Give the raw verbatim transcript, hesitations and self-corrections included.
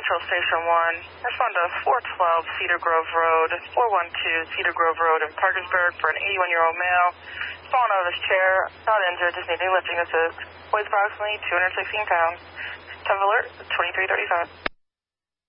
Central Station one. Respond to four twelve Cedar Grove Road, four one two Cedar Grove Road in Parkersburg for an eighty-one-year-old male. Fallen out of his chair, not injured, just needing lifting assist. Weighs approximately two hundred sixteen pounds. Temp alert, twenty-three thirty-five.